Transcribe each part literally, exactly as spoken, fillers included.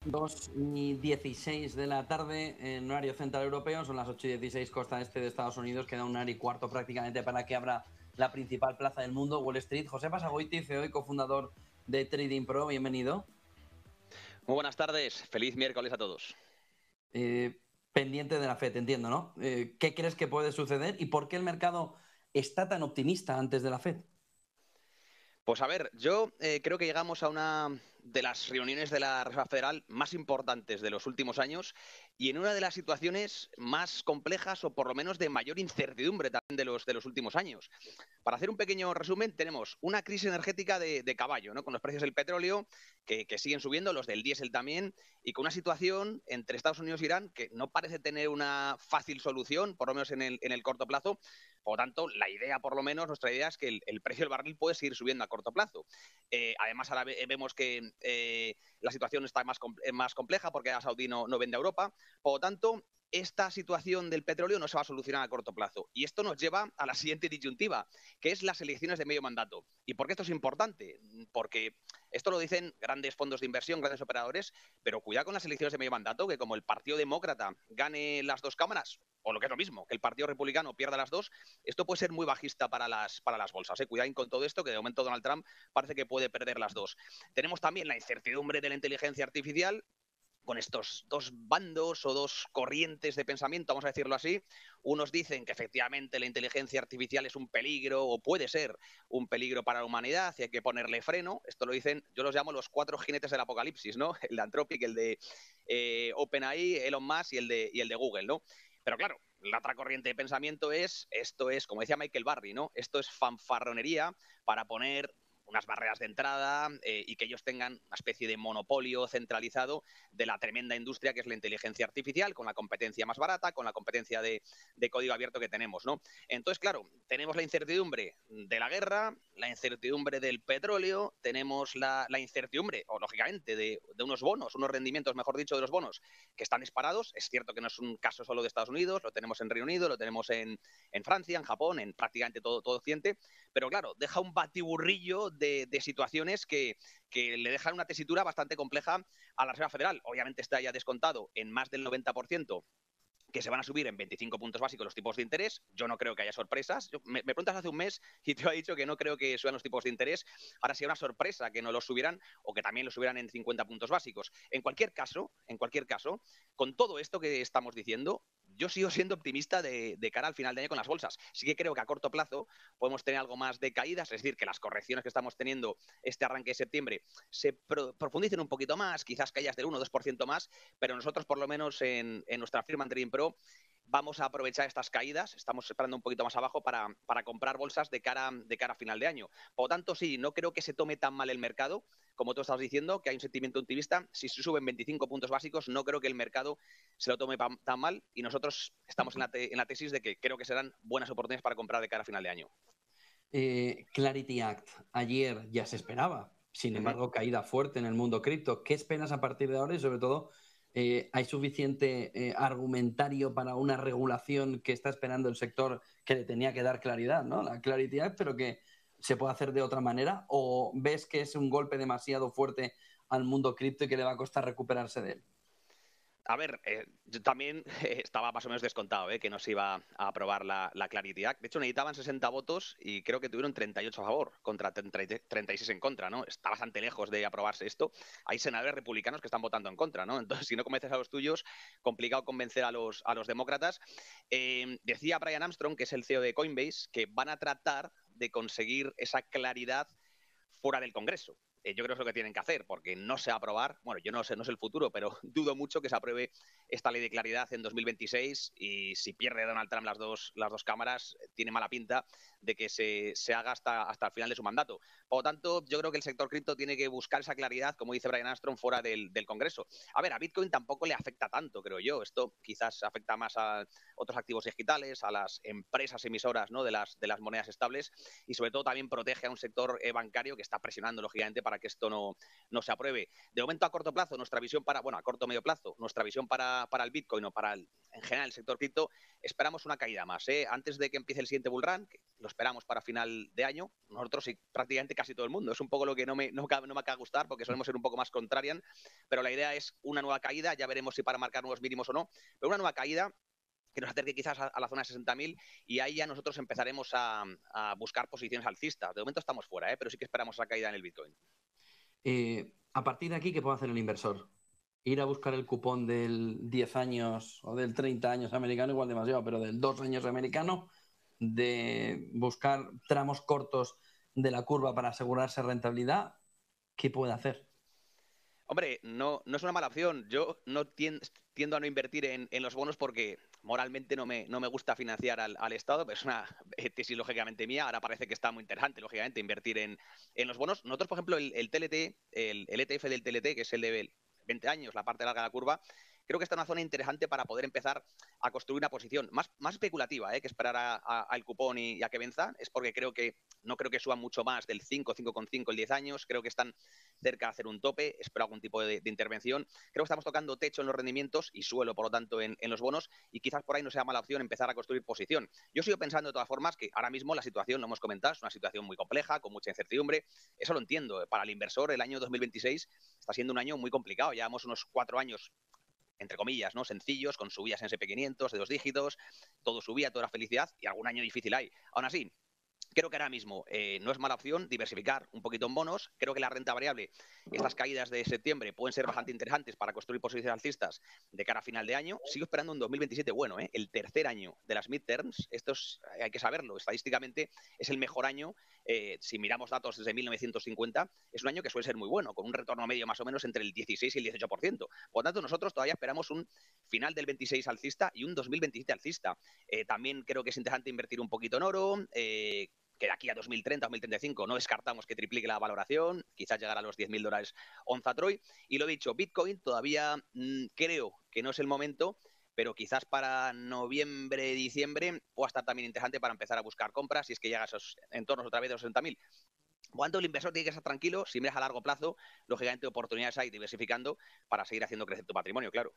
dos y dieciséis de la tarde en horario central europeo, son las ocho y dieciséis costa este de Estados Unidos, queda una hora y cuarto prácticamente para que abra la principal plaza del mundo, Wall Street. José Basagoiti, C E O y cofundador de Trading Pro, bienvenido. Muy buenas tardes, feliz miércoles a todos. Eh, pendiente de la Fed, entiendo, ¿no? Eh, ¿Qué crees que puede suceder y por qué el mercado está tan optimista antes de la Fed? Pues a ver, yo eh, creo que llegamos a una de las reuniones de la Reserva Federal más importantes de los últimos años y en una de las situaciones más complejas o por lo menos de mayor incertidumbre también de los, de los últimos años. Para hacer un pequeño resumen, tenemos una crisis energética de, de caballo, ¿no? Con los precios del petróleo que, que siguen subiendo, los del diésel también, y con una situación entre Estados Unidos e Irán que no parece tener una fácil solución, por lo menos en el, en el corto plazo. Por lo tanto, la idea, por lo menos, nuestra idea es que el, el precio del barril puede seguir subiendo a corto plazo. Eh, además, ahora ve, vemos que eh, la situación está más, más compleja porque Arabia Saudí no, no vende a Europa. Por lo tanto, esta situación del petróleo no se va a solucionar a corto plazo. Y esto nos lleva a la siguiente disyuntiva, que es las elecciones de medio mandato. ¿Y por qué esto es importante? Porque esto lo dicen grandes fondos de inversión, grandes operadores, pero cuidado con las elecciones de medio mandato, que como el Partido Demócrata gane las dos cámaras, o lo que es lo mismo, que el Partido Republicano pierda las dos, esto puede ser muy bajista para las, para las bolsas. ¿eh? Cuidado con todo esto, que de momento Donald Trump parece que puede perder las dos. Tenemos también la incertidumbre de la inteligencia artificial, con estos dos bandos o dos corrientes de pensamiento, vamos a decirlo así. Unos dicen que efectivamente la inteligencia artificial es un peligro o puede ser un peligro para la humanidad y hay que ponerle freno. Esto lo dicen, yo los llamo los cuatro jinetes del apocalipsis, ¿no? El de Anthropic, el de eh, OpenAI, Elon Musk y el de, y el de Google, ¿no? Pero claro, la otra corriente de pensamiento es, esto es, como decía Michael Burry, ¿no? Esto es fanfarronería para poner unas barreras de entrada eh, y que ellos tengan una especie de monopolio centralizado de la tremenda industria que es la inteligencia artificial, con la competencia más barata, con la competencia de, de código abierto que tenemos, ¿no? Entonces, claro, tenemos la incertidumbre de la guerra, la incertidumbre del petróleo, tenemos la, la incertidumbre, o lógicamente, de, de unos bonos, unos rendimientos, mejor dicho, de los bonos que están disparados. Es cierto que no es un caso solo de Estados Unidos, lo tenemos en Reino Unido, lo tenemos en, en Francia, en Japón, en prácticamente todo, todo Occidente, pero claro, deja un batiburrillo de, de situaciones que, que le dejan una tesitura bastante compleja a la Reserva Federal. Obviamente está ya descontado en más del noventa por ciento que se van a subir en veinticinco puntos básicos los tipos de interés. Yo no creo que haya sorpresas. Yo, me, me preguntas hace un mes y te he dicho que no creo que suban los tipos de interés. Ahora sería una sorpresa que no los subieran o que también los subieran en cincuenta puntos básicos. En cualquier caso, en cualquier caso, con todo esto que estamos diciendo, yo sigo siendo optimista de, de cara al final de año con las bolsas. Sí que creo que a corto plazo podemos tener algo más de caídas, es decir, que las correcciones que estamos teniendo este arranque de septiembre se pro, profundicen un poquito más, quizás caídas del uno o dos por ciento más, pero nosotros por lo menos en, en nuestra firma en Trading Pro vamos a aprovechar estas caídas, estamos esperando un poquito más abajo para, para comprar bolsas de cara, de cara a final de año. Por lo tanto, sí, no creo que se tome tan mal el mercado, como tú estabas diciendo, que hay un sentimiento optimista. Si se suben veinticinco puntos básicos, no creo que el mercado se lo tome tan mal y nosotros estamos en la, te, en la tesis de que creo que serán buenas oportunidades para comprar de cara a final de año. Eh, Clarity Act, ayer ya se esperaba, sin embargo, uh-huh. caída fuerte en el mundo cripto. ¿Qué esperas a partir de ahora y sobre todo Eh, ¿hay suficiente eh, argumentario para una regulación que está esperando el sector que le tenía que dar claridad, ¿no? La Clarity Act, pero que se puede hacer de otra manera? ¿O ves que es un golpe demasiado fuerte al mundo cripto y que le va a costar recuperarse de él? A ver, eh, yo también eh, estaba más o menos descontado eh, que no se iba a aprobar la, la Clarity Act. De hecho, necesitaban sesenta votos y creo que tuvieron treinta y ocho a favor contra treinta y seis en contra, ¿no? Está bastante lejos de aprobarse esto. Hay senadores republicanos que están votando en contra, ¿no? Entonces, si no convences a los tuyos, complicado convencer a los, a los demócratas. Eh, decía Brian Armstrong, que es el C E O de Coinbase, que van a tratar de conseguir esa claridad fuera del Congreso. Eh, yo creo que es lo que tienen que hacer, porque no se va a aprobar, bueno, yo no sé, no sé el futuro, pero dudo mucho que se apruebe esta ley de claridad en dos mil veintiséis y si pierde Donald Trump las dos, las dos cámaras, tiene mala pinta de que se, se haga hasta, hasta el final de su mandato. Por lo tanto, yo creo que el sector cripto tiene que buscar esa claridad, como dice Brian Armstrong, fuera del, del Congreso. A ver, a Bitcoin tampoco le afecta tanto, creo yo. Esto quizás afecta más a otros activos digitales, a las empresas emisoras, ¿no? de, las, de las monedas estables y sobre todo también protege a un sector eh, bancario que está presionando, lógicamente, para para que esto no, no se apruebe. De momento, a corto plazo, nuestra visión para, bueno, a corto o medio plazo, nuestra visión para, para el Bitcoin o para, el, en general, el sector cripto, esperamos una caída más. ¿eh? Antes de que empiece el siguiente bull run, que lo esperamos para final de año, nosotros y prácticamente casi todo el mundo. Es un poco lo que no me, no, no me acaba de gustar, porque solemos ser un poco más contrarian, pero la idea es una nueva caída, ya veremos si para marcar nuevos mínimos o no, pero una nueva caída que nos acerque quizás a, a la zona de sesenta mil y ahí ya nosotros empezaremos a, a buscar posiciones alcistas. De momento estamos fuera, ¿eh? Pero sí que esperamos la caída en el Bitcoin. Eh, a partir de aquí, ¿qué puede hacer el inversor? Ir a buscar el cupón del diez años o del treinta años americano, igual demasiado, pero del dos años americano, de buscar tramos cortos de la curva para asegurarse rentabilidad, ¿qué puede hacer? Hombre, no, no es una mala opción. Yo no tiendo, tiendo a no invertir en, en los bonos porque moralmente no me, no me gusta financiar al, al Estado, pero es una tesis lógicamente mía. Ahora parece que está muy interesante, lógicamente, invertir en, en los bonos. Nosotros, por ejemplo, el, el T L T, el, el E T F del T L T, que es el de veinte años, la parte larga de la curva, creo que está en una zona interesante para poder empezar a construir una posición más, más especulativa, ¿eh? que esperar al cupón y, y a que venza. Es porque creo que no creo que suban mucho más del cinco, cinco coma cinco el diez años. Creo que están cerca de hacer un tope. Espero algún tipo de, de intervención. Creo que estamos tocando techo en los rendimientos y suelo, por lo tanto, en, en los bonos. Y quizás por ahí no sea mala opción empezar a construir posición. Yo sigo pensando de todas formas que ahora mismo la situación, lo hemos comentado, es una situación muy compleja, con mucha incertidumbre. Eso lo entiendo. Para el inversor, el año dos mil veintiséis está siendo un año muy complicado. Llevamos unos cuatro años entre comillas, ¿no? Sencillos, con subidas en ese pe quinientos de dos dígitos, todo subía, toda era felicidad y algún año difícil hay. Aún así, creo que ahora mismo eh, no es mala opción diversificar un poquito en bonos. Creo que la renta variable, estas caídas de septiembre pueden ser bastante interesantes para construir posiciones alcistas de cara a final de año. Sigo esperando un dos mil veintisiete bueno, ¿eh? El tercer año de las midterms. Esto es, hay que saberlo, estadísticamente es el mejor año. Eh, si miramos datos desde mil novecientos cincuenta, es un año que suele ser muy bueno, con un retorno medio más o menos entre el dieciséis y el dieciocho por ciento. Por lo tanto, nosotros todavía esperamos un final del veintiséis alcista y un dos mil veintisiete alcista. Eh, también creo que es interesante invertir un poquito en oro, eh, que de aquí a dos mil treinta, dos mil treinta y cinco no descartamos que triplique la valoración, quizás llegar a los diez mil dólares onza Troy. Y lo dicho, Bitcoin todavía mmm, creo que no es el momento, pero quizás para noviembre, diciembre pueda estar también interesante para empezar a buscar compras si es que llega a esos entornos otra vez de los sesenta mil. Por lo tanto, el inversor tiene que estar tranquilo. Si miras a largo plazo, lógicamente oportunidades hay diversificando para seguir haciendo crecer tu patrimonio, claro.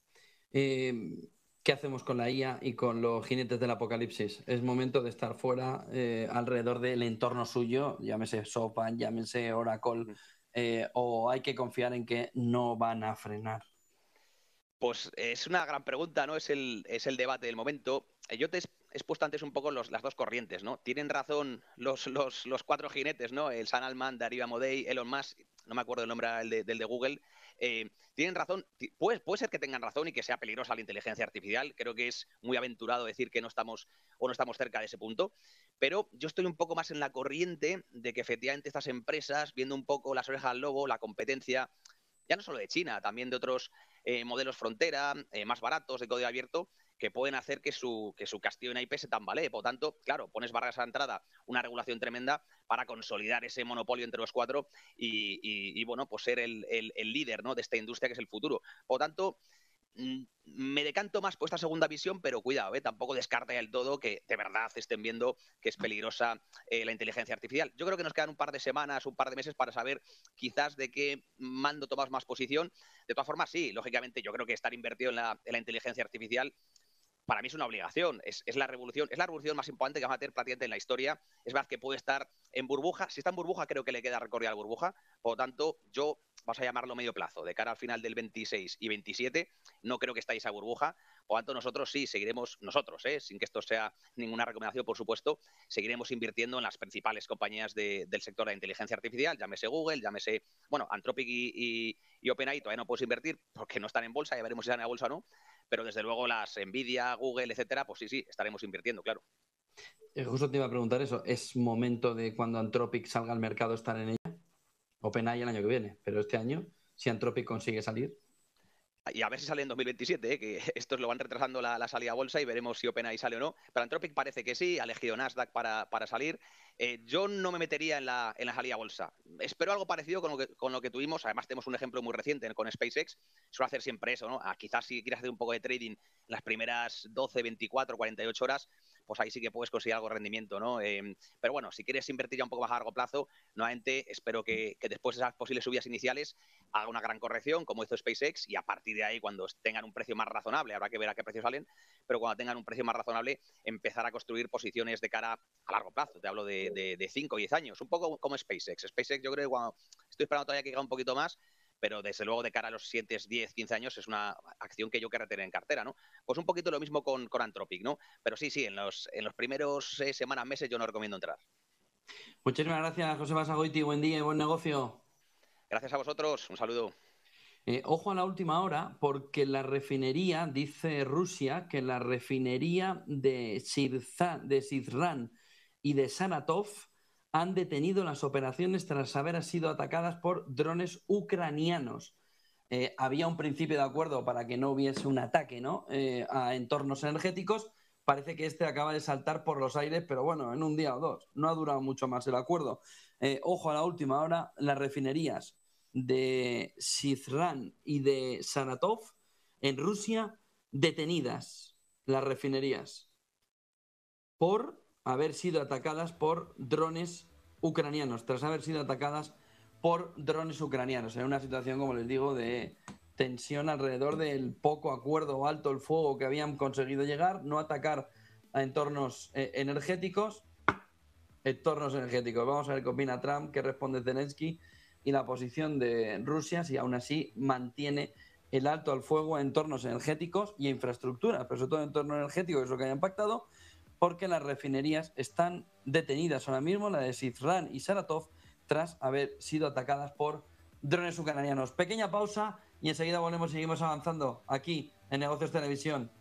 Eh, ¿Qué hacemos con la I A y con los jinetes del apocalipsis? Es momento de estar fuera, eh, alrededor del entorno suyo, llámese SoftBank, llámese Oracle, eh, o hay que confiar en que no van a frenar. Pues es una gran pregunta, ¿no? Es el, es el debate del momento. Yo te he expuesto antes un poco los, las dos corrientes, ¿no? Tienen razón los, los, los cuatro jinetes, ¿no? El Sam Altman, Darío Amodei, Elon Musk, no me acuerdo el nombre del de, del de Google. Eh, tienen razón, puede, puede ser que tengan razón y que sea peligrosa la inteligencia artificial. Creo que es muy aventurado decir que no estamos o no estamos cerca de ese punto. Pero yo estoy un poco más en la corriente de que efectivamente estas empresas, viendo un poco las orejas al lobo, la competencia, ya no solo de China, también de otros eh, modelos frontera, eh, más baratos, de código abierto, que pueden hacer que su, que su castillo en I P se tambalee. Por tanto, claro, pones barreras a la entrada, una regulación tremenda para consolidar ese monopolio entre los cuatro y, y, y bueno, pues ser el, el, el líder, ¿no?, de esta industria que es el futuro. Por tanto, me decanto más por esta segunda visión, pero cuidado, ¿eh? Tampoco descarte del todo que de verdad estén viendo que es peligrosa eh, la inteligencia artificial. Yo creo que nos quedan un par de semanas, un par de meses para saber quizás de qué mando tomamos más posición. De todas formas, sí, lógicamente yo creo que estar invertido en la, en la inteligencia artificial para mí es una obligación, es, es la revolución, es la revolución más importante que vamos a tener prácticamente en la historia. Es verdad que puede estar en burbuja, si está en burbuja creo que le queda recorrido a la burbuja, por lo tanto yo, vamos a llamarlo medio plazo, de cara al final del veintiséis y veintisiete, no creo que estéis a burbuja, por lo tanto nosotros sí seguiremos, nosotros, ¿eh? sin que esto sea ninguna recomendación por supuesto, seguiremos invirtiendo en las principales compañías de, del sector de la inteligencia artificial, llámese Google, llámese, bueno, Anthropic y, y, y OpenAI todavía no puedes invertir porque no están en bolsa, ya veremos si están en la bolsa o no, pero desde luego las Nvidia, Google, etcétera, pues sí, sí, estaremos invirtiendo, claro. Justo te iba a preguntar eso, ¿es momento de cuando Anthropic salga al mercado estar en ella? OpenAI el año que viene, pero este año, si Anthropic consigue salir. Y a ver si sale en dos mil veintisiete, ¿eh? Que estos lo van retrasando la, la salida a bolsa y veremos si OpenAI sale o no. Pero Anthropic parece que sí, ha elegido Nasdaq para, para salir. Eh, yo no me metería en la, en la salida a bolsa. Espero algo parecido con lo, que, con lo que tuvimos. Además, tenemos un ejemplo muy reciente con SpaceX. Suele hacer siempre eso, ¿no? Ah, quizás si quieres hacer un poco de trading en las primeras doce, veinticuatro, cuarenta y ocho horas, pues ahí sí que puedes conseguir algo de rendimiento, ¿no? Eh, pero bueno, si quieres invertir ya un poco más a largo plazo, nuevamente espero que, que después de esas posibles subidas iniciales haga una gran corrección, como hizo SpaceX, y a partir de ahí, cuando tengan un precio más razonable, habrá que ver a qué precio salen, pero cuando tengan un precio más razonable, empezar a construir posiciones de cara a largo plazo. Te hablo de cinco o diez años, un poco como SpaceX. SpaceX yo creo que cuando estoy esperando todavía que caiga un poquito más, pero desde luego de cara a los siete, diez, quince años es una acción que yo quiero tener en cartera, ¿no? Pues un poquito lo mismo con, con Anthropic, ¿no? Pero sí, sí, en los, en los primeros eh, semanas, meses yo no recomiendo entrar. Muchísimas gracias, José Basagoiti. Buen día y buen negocio. Gracias a vosotros. Un saludo. Eh, ojo a la última hora, porque la refinería, dice Rusia, que la refinería de, Sirzan, de Sizran y de Saratov han detenido las operaciones tras haber sido atacadas por drones ucranianos. Eh, había un principio de acuerdo para que no hubiese un ataque, ¿no? eh, a entornos energéticos. Parece que este acaba de saltar por los aires, pero bueno, en un día o dos. No ha durado mucho más el acuerdo. Eh, ojo a la última hora, las refinerías de Sizran y de Saratov en Rusia detenidas, las refinerías, por haber sido atacadas por drones ucranianos, tras haber sido atacadas por drones ucranianos, en una situación, como les digo, de tensión alrededor del poco acuerdo o alto el fuego que habían conseguido llegar, no atacar a entornos eh, energéticos, entornos energéticos. Vamos a ver qué opina Trump, qué responde Zelensky y la posición de Rusia, si aún así mantiene el alto al fuego a entornos energéticos y a infraestructuras, pero sobre todo en entorno energético, que es lo que hayan pactado, porque las refinerías están detenidas ahora mismo, la de Sizran y Saratov, tras haber sido atacadas por drones ucranianos. Pequeña pausa y enseguida volvemos y seguimos avanzando aquí en Negocios Televisión.